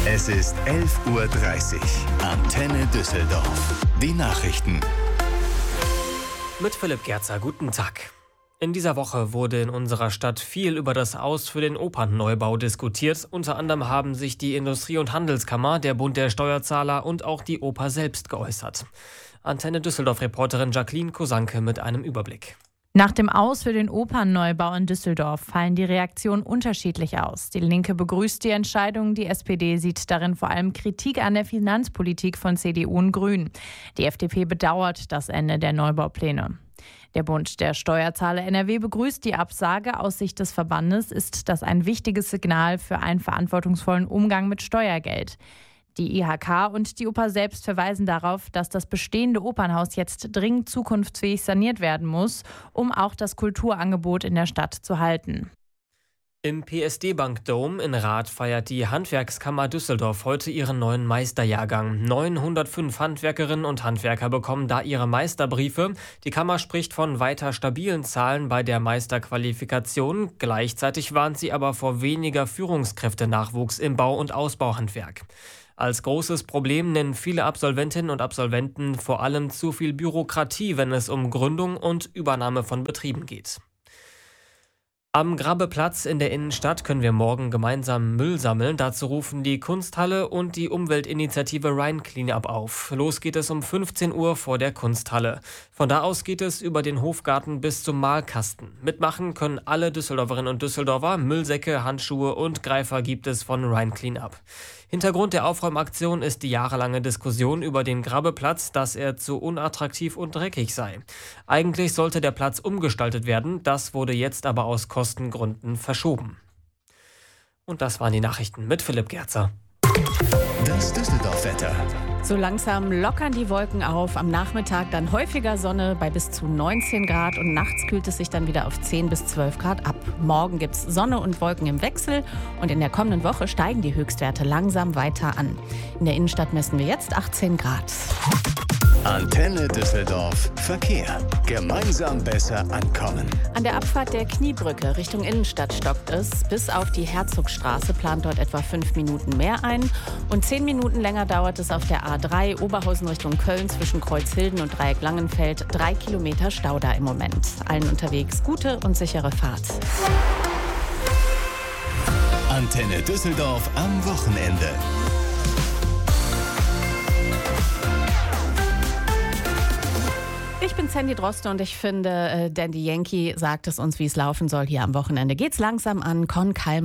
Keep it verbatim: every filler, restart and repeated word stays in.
Es ist elf Uhr dreißig. Antenne Düsseldorf. Die Nachrichten. Mit Philipp Gerzer, guten Tag. In dieser Woche wurde in unserer Stadt viel über das Aus für den Opernneubau diskutiert. Unter anderem haben sich die Industrie- und Handelskammer, der Bund der Steuerzahler und auch die Oper selbst geäußert. Antenne Düsseldorf-Reporterin Jacqueline Kosanke mit einem Überblick. Nach dem Aus für den Opernneubau in Düsseldorf fallen die Reaktionen unterschiedlich aus. Die Linke begrüßt die Entscheidung, die S P D sieht darin vor allem Kritik an der Finanzpolitik von C D U und Grünen. Die F D P bedauert das Ende der Neubaupläne. Der Bund der Steuerzahler N R W begrüßt die Absage. Aus Sicht des Verbandes ist das ein wichtiges Signal für einen verantwortungsvollen Umgang mit Steuergeld. Die I H K und die Oper selbst verweisen darauf, dass das bestehende Opernhaus jetzt dringend zukunftsfähig saniert werden muss, um auch das Kulturangebot in der Stadt zu halten. Im P S D Bank Dome in Rath feiert die Handwerkskammer Düsseldorf heute ihren neuen Meisterjahrgang. neunhundertfünf Handwerkerinnen und Handwerker bekommen da ihre Meisterbriefe. Die Kammer spricht von weiter stabilen Zahlen bei der Meisterqualifikation. Gleichzeitig warnt sie aber vor weniger Führungskräftenachwuchs im Bau- und Ausbauhandwerk. Als großes Problem nennen viele Absolventinnen und Absolventen vor allem zu viel Bürokratie, wenn es um Gründung und Übernahme von Betrieben geht. Am Grabbeplatz in der Innenstadt können wir morgen gemeinsam Müll sammeln. Dazu rufen die Kunsthalle und die Umweltinitiative Rhine Cleanup auf. Los geht es um fünfzehn Uhr vor der Kunsthalle. Von da aus geht es über den Hofgarten bis zum Malkasten. Mitmachen können alle Düsseldorferinnen und Düsseldorfer. Müllsäcke, Handschuhe und Greifer gibt es von Rhine Cleanup. Hintergrund der Aufräumaktion ist die jahrelange Diskussion über den Grabbeplatz, dass er zu unattraktiv und dreckig sei. Eigentlich sollte der Platz umgestaltet werden, das wurde jetzt aber aus Kostengründen verschoben. Und das waren die Nachrichten mit Philipp Gerzer. Das Düsseldorf-Wetter. So langsam lockern die Wolken auf. Am Nachmittag dann häufiger Sonne bei bis zu neunzehn Grad und nachts kühlt es sich dann wieder auf zehn bis zwölf Grad ab. Morgen gibt es Sonne und Wolken im Wechsel und in der kommenden Woche steigen die Höchstwerte langsam weiter an. In der Innenstadt messen wir jetzt achtzehn Grad. Antenne Düsseldorf. Verkehr. Gemeinsam besser ankommen. An der Abfahrt der Kniebrücke Richtung Innenstadt stockt es. Bis auf die Herzogstraße plant dort etwa fünf Minuten mehr ein. Und zehn Minuten länger dauert es auf der A drei Oberhausen Richtung Köln zwischen Kreuzhilden und Dreieck Langenfeld. Drei Kilometer Stau da im Moment. Allen unterwegs gute und sichere Fahrt. Antenne Düsseldorf am Wochenende. Ich bin Sandy Droste und ich finde, äh, Dandy Yankee sagt es uns, wie es laufen soll. Hier am Wochenende geht's langsam an. Con Calma.